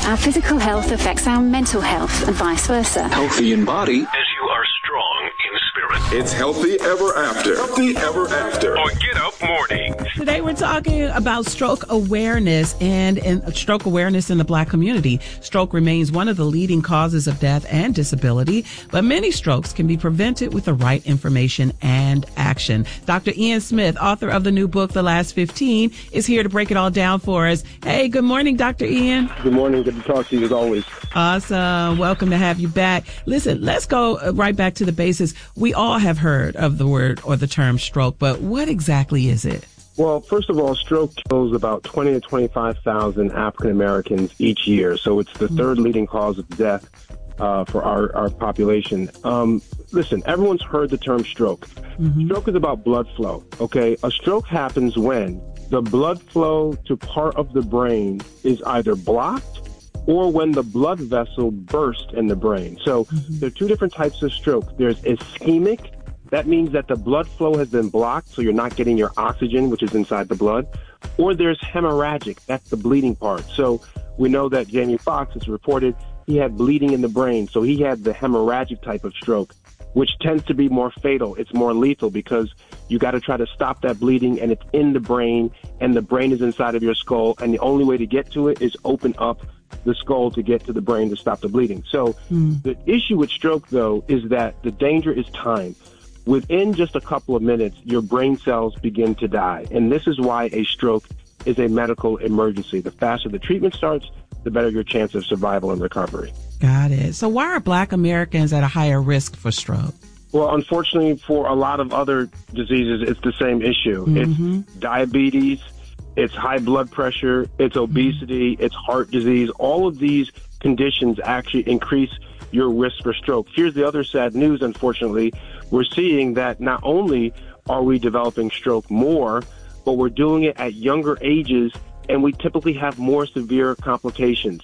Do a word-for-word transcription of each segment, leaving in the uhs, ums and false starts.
Our physical health affects our mental health and vice versa. Healthy in body as you are strong in spirit. It's Healthy Ever After. Healthy Ever After. On Get Up Mornings. Today we're talking about stroke awareness and, and stroke awareness in the Black community. Stroke remains one of the leading causes of death and disability, but many strokes can be prevented with the right information and action. Doctor Ian Smith, author of the new book, The Last fifteen, is here to break it all down for us. Hey, good morning, Doctor Ian. Good morning. Good to talk to you as always. Awesome. Welcome to have you back. Listen, let's go right back to the basics. We all have heard of the word or the term stroke, but what exactly is it? Well, first of all, stroke kills about twenty to twenty-five thousand African Americans each year. So it's the mm-hmm. third leading cause of death uh, for our, our population. Um, listen, everyone's heard the term stroke. Mm-hmm. Stroke is about blood flow. Okay. A stroke happens when the blood flow to part of the brain is either blocked or when the blood vessel bursts in the brain. So mm-hmm. there are two different types of stroke. There's ischemic. That means that the blood flow has been blocked, so you're not getting your oxygen, which is inside the blood. Or there's hemorrhagic. That's the bleeding part. So we know that Jamie Foxx has reported he had bleeding in the brain. So he had the hemorrhagic type of stroke, which tends to be more fatal. It's more lethal because you got to try to stop that bleeding, and it's in the brain, and the brain is inside of your skull. And the only way to get to it is open up the skull to get to the brain to stop the bleeding. So mm. the issue with stroke, though, is that the danger is time. Within just a couple of minutes, your brain cells begin to die. And this is why a stroke is a medical emergency. The faster the treatment starts, the better your chance of survival and recovery. Got it. So why are Black Americans at a higher risk for stroke? Well, unfortunately, for a lot of other diseases, it's the same issue. Mm-hmm. It's diabetes, it's high blood pressure, it's obesity, mm-hmm. it's heart disease. All of these conditions actually increase your risk for stroke. Here's the other sad news, unfortunately. We're seeing that not only are we developing stroke more, but we're doing it at younger ages, and we typically have more severe complications.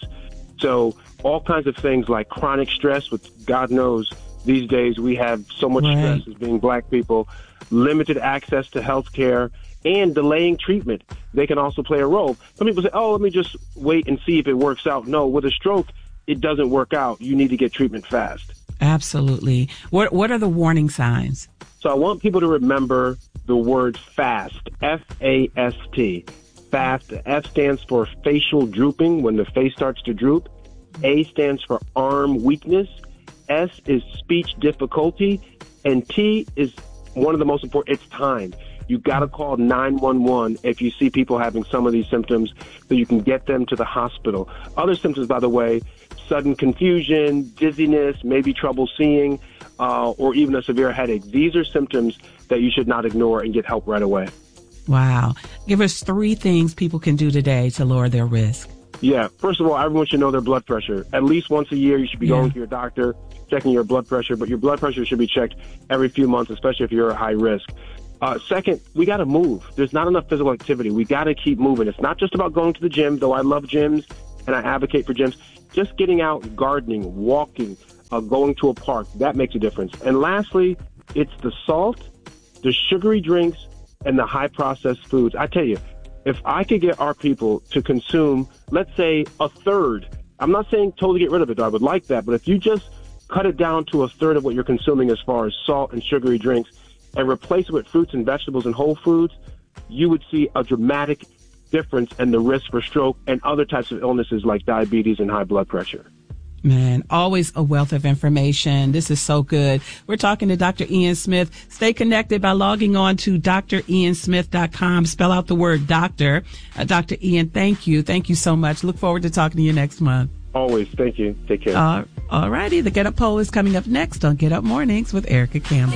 So all kinds of things like chronic stress, which God knows these days we have so much right. stress as being Black people, limited access to health care, and delaying treatment. They can also play a role. Some people say, oh, let me just wait and see if it works out. No, with a stroke, it doesn't work out. You need to get treatment fast. Absolutely. What What are the warning signs? So I want people to remember the word FAST, F A S T. FAST, F stands for facial drooping, when the face starts to droop. A stands for arm weakness. S is speech difficulty. And T is one of the most important, it's time. You got to call nine one one if you see people having some of these symptoms so you can get them to the hospital. Other symptoms, by the way, sudden confusion, dizziness, maybe trouble seeing, uh, or even a severe headache. These are symptoms that you should not ignore and get help right away. Wow. Give us three things people can do today to lower their risk. Yeah. First of all, everyone should know their blood pressure. At least once a year, you should be yeah. going to your doctor, checking your blood pressure, but your blood pressure should be checked every few months, especially if you're at high risk. Uh, second, we got to move. There's not enough physical activity. We got to keep moving. It's not just about going to the gym, though I love gyms and I advocate for gyms. Just getting out, gardening, walking, uh, going to a park, that makes a difference. And lastly, it's the salt, the sugary drinks, and the high processed foods. I tell you, if I could get our people to consume, let's say, a third, I'm not saying totally get rid of it, though. I would like that. But if you just cut it down to a third of what you're consuming as far as salt and sugary drinks, and replace it with fruits and vegetables and whole foods, you would see a dramatic difference in the risk for stroke and other types of illnesses like diabetes and high blood pressure. Man, always a wealth of information. This is so good. We're talking to Doctor Ian Smith. Stay connected by logging on to D R ian smith dot com. Spell out the word doctor. Uh, Doctor Ian, thank you. Thank you so much. Look forward to talking to you next month. Always. Thank you. Take care. Uh, all righty. The Get Up poll is coming up next on Get Up Mornings with Erica Campbell.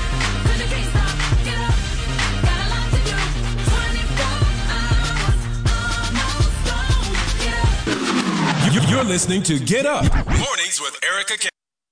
You're listening to Get Up Mornings with Erica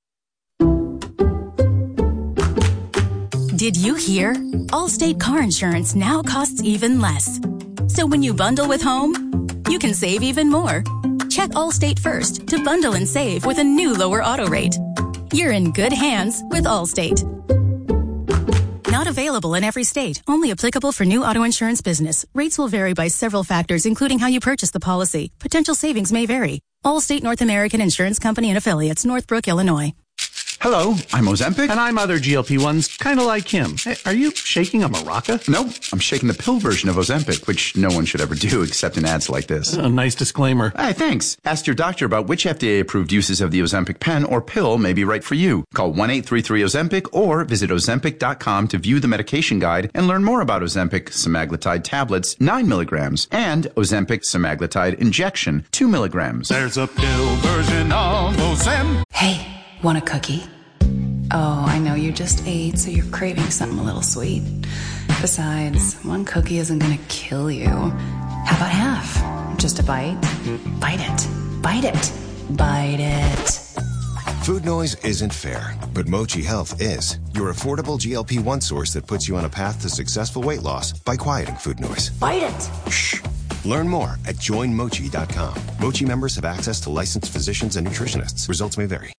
Campbell. Did you hear? Allstate car insurance now costs even less. So when you bundle with home, you can save even more. Check Allstate first to bundle and save with a new lower auto rate. You're in good hands with Allstate. Not available in every state. Only applicable for new auto insurance business. Rates will vary by several factors, including how you purchase the policy. Potential savings may vary. Allstate North American Insurance Company and Affiliates, Northbrook, Illinois. Hello, I'm Ozempic. And I'm other G L P ones, kind of like him. Hey, are you shaking a maraca? Nope, I'm shaking the pill version of Ozempic, which no one should ever do except in ads like this. A nice disclaimer. Hey, thanks. Ask your doctor about which F D A-approved uses of the Ozempic pen or pill may be right for you. Call one eight three three Ozempic or visit Ozempic dot com to view the medication guide and learn more about Ozempic semaglutide tablets, nine milligrams, and Ozempic semaglutide injection, two milligrams. There's a pill version of Ozempic. Hey. Want a cookie? Oh, I know you just ate, so you're craving something a little sweet. Besides, one cookie isn't gonna kill you. How about half? Just a bite? Bite it. Bite it. Bite it. Food noise isn't fair, but Mochi Health is. Your affordable G L P one source that puts you on a path to successful weight loss by quieting food noise. Bite it. Shh. Learn more at join mochi dot com. Mochi members have access to licensed physicians and nutritionists. Results may vary.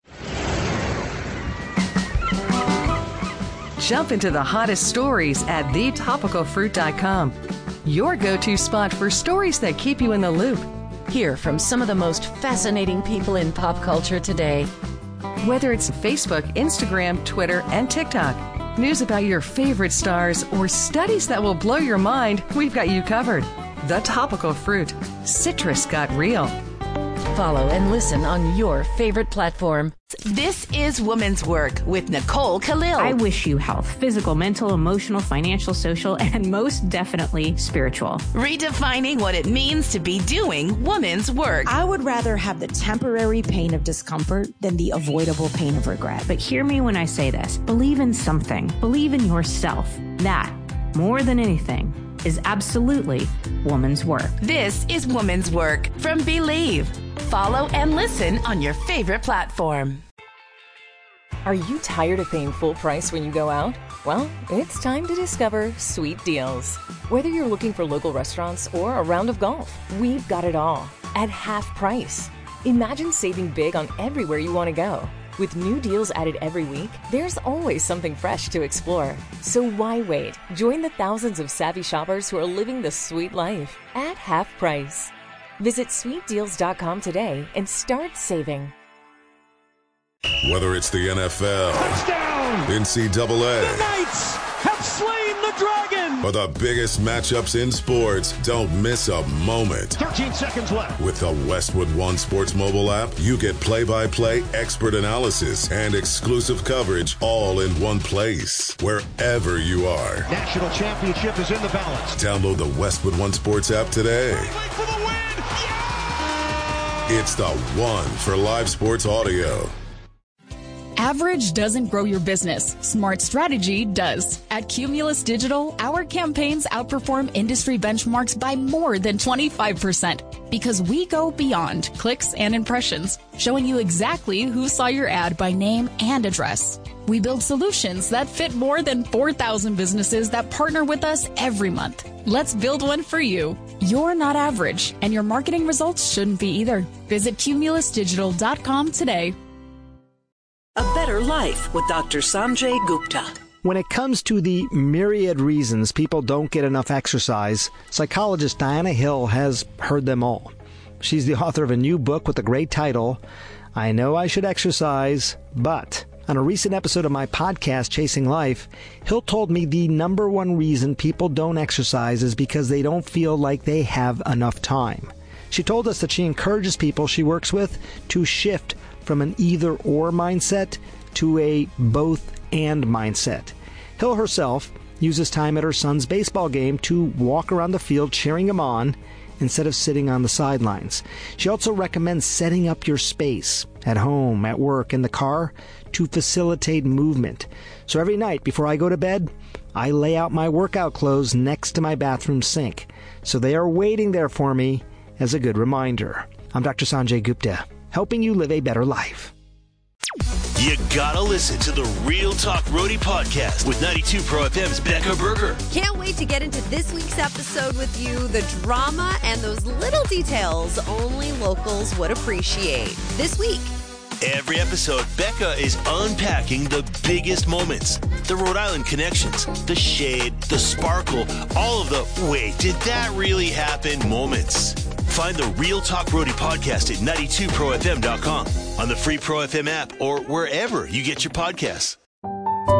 Jump into the hottest stories at the topical fruit dot com. Your go-to spot for stories that keep you in the loop. Hear from some of the most fascinating people in pop culture today. Whether it's Facebook, Instagram, Twitter, and TikTok, news about your favorite stars, or studies that will blow your mind, we've got you covered. The Topical Fruit. Citrus got real. Follow and listen on your favorite platform. This is Woman's Work with Nicole Khalil. I wish you health, physical, mental, emotional, financial, social, and most definitely spiritual. Redefining what it means to be doing woman's work. I would rather have the temporary pain of discomfort than the avoidable pain of regret. But hear me when I say this. Believe in something. Believe in yourself. That, more than anything, is absolutely woman's work. This is Woman's Work from Believe. Follow and listen on your favorite platform. Are you tired of paying full price when you go out? Well, it's time to discover Sweet Deals. Whether you're looking for local restaurants or a round of golf, we've got it all at half price. Imagine saving big on everywhere you want to go. With new deals added every week, there's always something fresh to explore. So why wait? Join the thousands of savvy shoppers who are living the sweet life at half price. Visit sweet deals dot com today and start saving. Whether it's the N F L, touchdown, N C double A, the Knights have slain the dragon, or the biggest matchups in sports, don't miss a moment. thirteen seconds left. With the Westwood One Sports mobile app, you get play-by-play expert analysis and exclusive coverage all in one place, wherever you are. National championship is in the balance. Download the Westwood One Sports app today. For the win. Yeah! It's the one for live sports audio. Average doesn't grow your business. Smart strategy does. At Cumulus Digital, our campaigns outperform industry benchmarks by more than twenty-five percent because we go beyond clicks and impressions, showing you exactly who saw your ad by name and address. We build solutions that fit more than four thousand businesses that partner with us every month. Let's build one for you. You're not average, and your marketing results shouldn't be either. Visit cumulus digital dot com today. A Better Life with Doctor Sanjay Gupta. When it comes to the myriad reasons people don't get enough exercise, psychologist Diana Hill has heard them all. She's the author of a new book with a great title, I Know I Should Exercise, But... On a recent episode of my podcast, Chasing Life, Hill told me the number one reason people don't exercise is because they don't feel like they have enough time. She told us that she encourages people she works with to shift from an either-or mindset to a both-and mindset. Hill herself uses time at her son's baseball game to walk around the field cheering him on instead of sitting on the sidelines. She also recommends setting up your space at home, at work, in the car to facilitate movement. So every night before I go to bed, I lay out my workout clothes next to my bathroom sink. So they are waiting there for me as a good reminder. I'm Doctor Sanjay Gupta, helping you live a better life. You gotta listen to the Real Talk Roadie podcast with ninety-two Pro F M's Becca Berger. Can't wait to get into this week's episode with you. The drama and those little details only locals would appreciate. This week, Every episode, Becca is unpacking the biggest moments, the Rhode Island connections, the shade, the sparkle, all of the wait, did that really happen moments. Find the Real Talk Roadie podcast at ninety-two pro f m dot com, on the free Pro F M app, or wherever you get your podcasts.